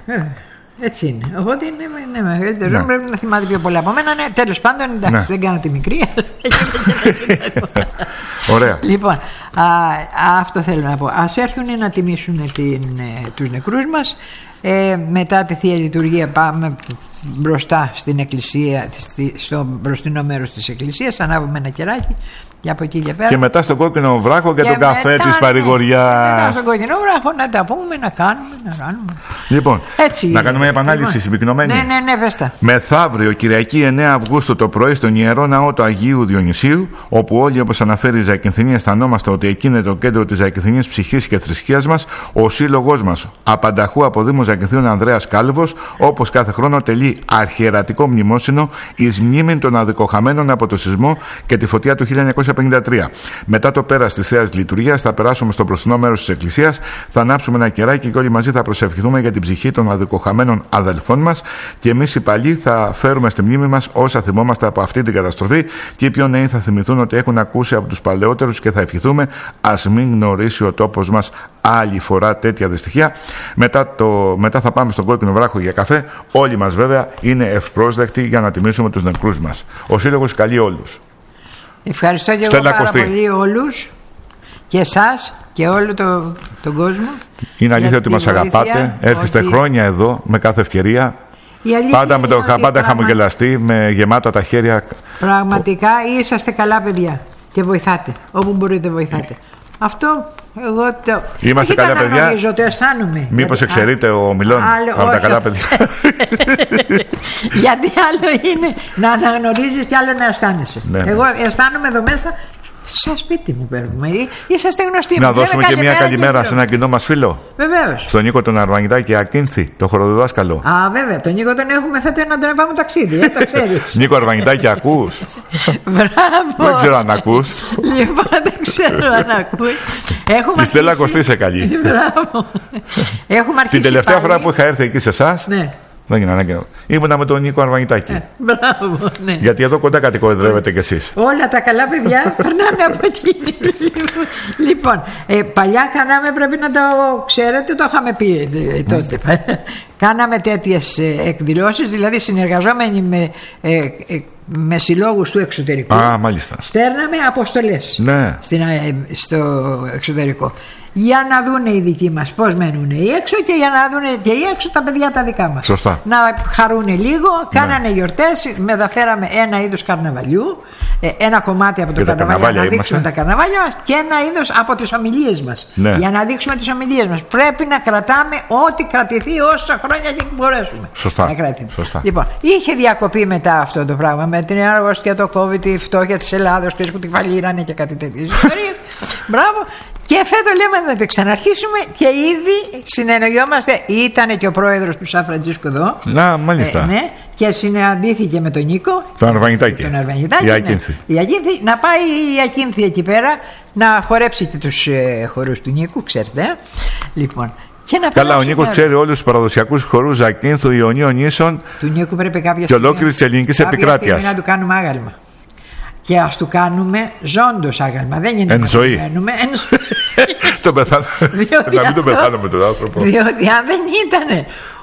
Έτσι είναι. Οπότε είναι μεγαλύτερο. Πρέπει να θυμάται πιο πολλά από μένα. Ναι, τέλος πάντων, εντάξει, δεν κάνω τη μικρή. Ωραία. Λοιπόν, αυτό θέλω να πω. Ας έρθουν να τιμήσουν τους νεκρούς μας. Μετά τη Θεία Λειτουργία πάμε μπροστά στην εκκλησία, στο μπροστινό μέρος της εκκλησίας, ανάβουμε ένα κεράκι και από εκεί και πέρα. Και μετά στον Κόκκινο Βράχο και τον καφέ της παρηγοριάς. Μετά στον Κόκκινο Βράχο να τα πούμε, να κάνουμε. Λοιπόν, έτσι να κάνουμε μια επανάληψη συμπυκνωμένη. Ναι, πες τα. Μεθαύριο, Κυριακή 9 Αυγούστου το πρωί, στον Ιερό Ναό του Αγίου Διονυσίου, όπου όλοι, όπως αναφέρει η Ζακυνθινή, αισθανόμαστε ότι εκεί είναι το κέντρο της Ζακυνθινής ψυχής και θρησκείας μας, ο σύλλογός μας, Απανταχού από Δήμο Ζακυνθίων Ανδρέας Κάλβος, όπως κάθε χρόνο τελεί αρχιερατικό μνημόσυνο εις μνήμην των αδικοχαμένων από το σεισμό και τη φωτιά του 1953. Μετά το πέρας της Θείας Λειτουργίας θα περάσουμε στο μπροστινό μέρος της Εκκλησίας, θα ανάψουμε ένα κεράκι και όλοι μαζί θα προσευχηθούμε για την ψυχή των αδικοχαμένων αδελφών μας και εμείς οι παλιοί θα φέρουμε στη μνήμη μας όσα θυμόμαστε από αυτή την καταστροφή και οι πιο νέοι θα θυμηθούν ότι έχουν ακούσει από τους παλαιότερους και θα ευχηθούμε ας μην γνωρίσει ο τόπος μας άλλη φορά τέτοια δυστυχία. Μετά θα πάμε στον Κόκκινο Βράχο για καφέ. Όλοι μας βέβαια είναι ευπρόσδεκτοι για να τιμήσουμε τους νεκρούς μας. Ο Σύλλογος καλεί όλους. Ευχαριστώ και εγώ πάρα πολύ όλους και εσάς και όλο τον κόσμο. Είναι αλήθεια ότι μας αγαπάτε. Έρχεστε χρόνια εδώ με κάθε ευκαιρία. Πάντα χαμογελαστεί, με γεμάτα τα χέρια. Πραγματικά είσαστε καλά παιδιά και βοηθάτε. Όπου μπορείτε βοηθάτε. Αυτό εγώ το. Είμαστε καλά παιδιά. Νομίζω, το αισθάνομαι. Μήπως εξαιρείται ο Μιλών από τα καλά παιδιά. Γιατί άλλο είναι να αναγνωρίζεις και άλλο να αισθάνεσαι. Εγώ αισθάνομαι εδώ μέσα. Σαν σπίτι μου παίρνουμε. Είσαστε γνωστοί. Να δώσουμε και μια καλημέρα σε ένα κοινό μας φίλο. Βεβαίως. Στον Νίκο τον Αρβανιτάκη Ακίνθη, το χοροδιδάσκαλο. Βέβαια. Τον Νίκο τον έχουμε φέτο να τον πάμε ταξίδι. Το ξέρεις. Νίκο Αρβανιτάκη, ακούς? Μπράβο. Δεν ξέρω αν ακούς. Λοιπόν, δεν ξέρω αν ακούει. Η Στέλλα Κωστή σε καλή. Μπράβο. Την τελευταία φορά που είχα έρθει εκεί σε εσάς. Ναι. Δεν είναι ανάγκη. Ήμουνα με τον Νίκο Αρβανιτάκη. Μπράβο, ναι. Γιατί εδώ κοντά κατοικοδρεύετε κι εσείς. Όλα τα καλά παιδιά περνάνε από εκεί. Λοιπόν, παλιά κάναμε, πρέπει να το ξέρετε, το είχαμε πει τότε. Κάναμε τέτοιες εκδηλώσεις, δηλαδή συνεργαζόμενοι με συλλόγους του εξωτερικού. Μάλιστα. Στέρναμε αποστολές στο εξωτερικό. Για να δούνε οι δικοί μας πώς μένουν οι έξω και για να δούνε και οι έξω τα παιδιά τα δικά μας. Σωστά. Να χαρούνε λίγο, κάνανε γιορτές, μεταφέραμε ένα είδος καρναβαλιού, ένα κομμάτι από το καρναβάλι για να δείξουμε τα καρναβάλια μας και ένα είδος από τις ομιλίες μας. Ναι. Για να δείξουμε τις ομιλίες μας. Πρέπει να κρατάμε ό,τι κρατηθεί όσα χρόνια και μπορέσουμε. Σωστά. Σωστά. Λοιπόν, είχε διακοπεί μετά αυτό το πράγμα με την αρρώστια, το COVID, η φτώχεια της Ελλάδος και που τη φαλήρανε και κάτι τέτοιες ιστορίες. Μπράβο. Και φέτο λέμε να το ξαναρχίσουμε και ήδη συνεννοιόμαστε. Ήταν και ο πρόεδρος του Σαν Φραντζίσκο εδώ. Μάλιστα. Ναι, και συναντήθηκε με τον Νίκο. Τον Αρβανιτάκη. Η Ακίνθη. Η Ακίνθη. Να πάει η Ακίνθη εκεί πέρα να χορέψει και τους χορούς του Νίκου, ξέρετε. Λοιπόν. Καλά, ο Νίκος ξέρει όλους τους παραδοσιακούς χορούς Ακίνθου, Ιωνίων, Νήσων. Του Νίκου πρέπει κάποια και ολόκληρης της ελληνικής επικράτειας. Να του κάνουμε άγαλμα. Και ας του κάνουμε ζώντος άγαλμα. Δεν είναι εν ζωή. Τον πεθάνουμε. Να μην τον πεθάνουμε τον άνθρωπο. Διότι αν δεν ήταν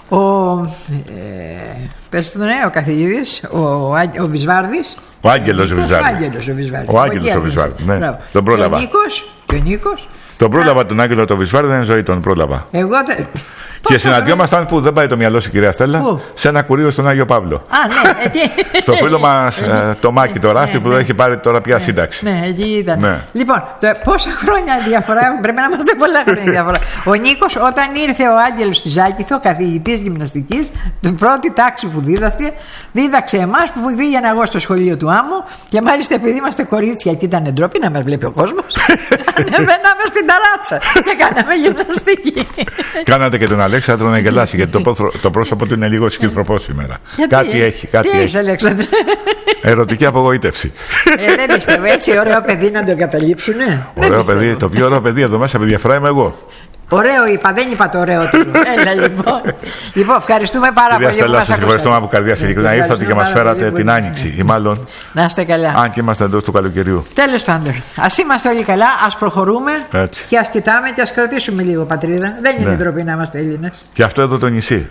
πες τον ο καθηγητής, ο Βυσβάρδης. Ο Άγγελος ο Βυσβάρδης. Ναι, τον πρόλαβα. Και ο Νίκος. Τον πρόλαβα τον Άγγελο το Βυσβάρδη, δεν είναι ζωή, τον πρόλαβα. Και συναντιόμασταν που δεν πάει το μυαλό σου, κυρία Στέλλα, σε ένα κουρίο στον Άγιο Παύλο. Στο φίλο μας το Μάκη, το Ράφτη, που έχει πάρει τώρα πια σύνταξη. Ναι, εκεί ήταν. Λοιπόν, πόσα χρόνια διαφορά έχουν, πρέπει να είμαστε πολλά χρόνια διαφορά. Ο Νίκος, όταν ήρθε ο Άγγελος στη Ζάκηθο, καθηγητής γυμναστικής, την πρώτη τάξη που δίδαξε εμάς που πήγαινα εγώ στο σχολείο του Άμμου και μάλιστα επειδή είμαστε κορίτσια και ήταν ντροπή να μας βλέπει ο κόσμος, ανεβαίναμε στην ταράτσα και κάναμε γυμναστική. Κάνατε και τον Αλέξανδρο να γελάσει, γιατί το πρόσωπο του είναι λίγο σκυλθροπό σήμερα. Κάτι έχει. Αλέξανδρε? Ερωτική απογοήτευση. Δεν πιστεύω έτσι ωραίο παιδί να το εγκαταλείψουνε. Ωραίο παιδί, το πιο ωραίο παιδί εδώ μέσα με διαφορά είμαι εγώ. Ωραίο είπα, δεν είπα το ωραιότερο. Έλα λοιπόν. Λοιπόν, ευχαριστούμε πάρα πολύ. Κυρία Στέλλα, σας ευχαριστούμε από καρδιά. Ειλικρινά ήρθατε και μας φέρατε την άνοιξη, ή μάλλον. Να είστε καλά. Αν και είμαστε εντός του καλοκαιριού. Τέλος πάντων, ας είμαστε όλοι καλά, ας προχωρούμε και ας κοιτάμε και ας κρατήσουμε λίγο πατρίδα. Δεν είναι ντροπή να είμαστε Έλληνες. Και αυτό εδώ το νησί.